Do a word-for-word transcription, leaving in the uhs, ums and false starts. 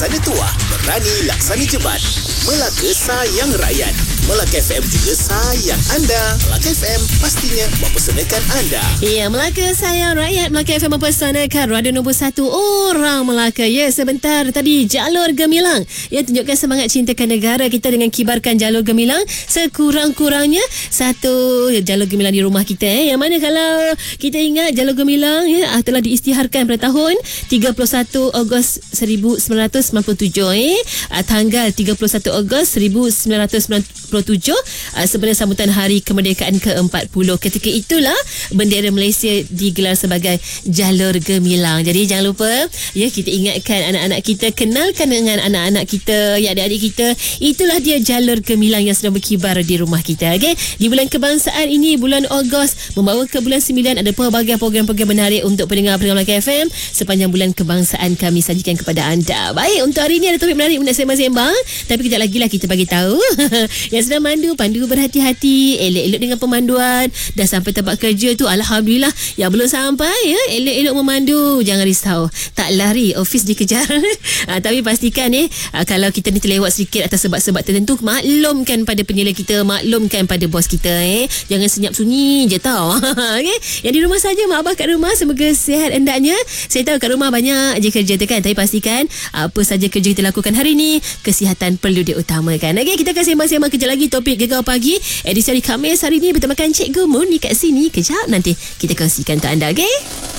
Tanda tuah, berani laksana jebat. Melaka sayang rakyat. Melaka F M juga sayang anda. Melaka F M pastinya mempersanakan anda. Ya, Melaka sayang rakyat. Melaka F M mempersanakan radio nombor satu orang Melaka. Ya, sebentar tadi jalur gemilang. Ya, tunjukkan semangat cintakan negara kita dengan kibarkan jalur gemilang sekurang-kurangnya satu jalur gemilang di rumah kita. Eh. Yang mana kalau kita ingat jalur gemilang ya, telah diisytiharkan pada tahun tiga puluh satu Ogos seribu sembilan ratus sembilan puluh tujuh. Eh. Tanggal tiga puluh satu Ogos seribu sembilan ratus sembilan puluh tujuh sebenarnya sambutan Hari Kemerdekaan ke empat puluh. Ketika itulah bendera Malaysia digelar sebagai jalur gemilang. Jadi jangan lupa ya, kita ingatkan anak-anak kita, kenalkan dengan anak-anak kita, ya, adik-adik kita. Itulah dia jalur gemilang yang sedang berkibar di rumah kita. Okay? Di bulan kebangsaan ini, bulan Ogos membawa ke bulan sembilan, ada pelbagai program-program menarik untuk pendengar-pendengar Melaka F M sepanjang bulan kebangsaan kami sajikan kepada anda. Baik, untuk hari ini ada topik menarik untuk sembang-sembang, tapi kejap lagi lah kita bagi tahu. Yang sedang mandu, pandu berhati-hati, elok-elok dengan pemanduan. Dah sampai tempat kerja tu, alhamdulillah. Yang belum sampai ya, elok-elok memandu, jangan risau, tak lari, office dikejar. ha, tapi pastikan eh kalau kita ni terlewat sedikit atas sebab-sebab tertentu, maklumkan pada penyela kita, maklumkan pada bos kita. eh Jangan senyap sunyi je tau. Okay? Yang di rumah saja, mak abah kat rumah, semoga sihat hendaknya. Saya tahu kat rumah banyak je kerja tu kan, tapi pastikan apa saja kerja kita lakukan hari ni, kesihatan perlu diutamakan. Okay, kita akan sembang-sembang kejap lagi topik Gegar Pagi edisi hari Khamis hari ni bertemakan Cikgu Mun kat sini. Kejap nanti kita kongsikan untuk anda. Okay?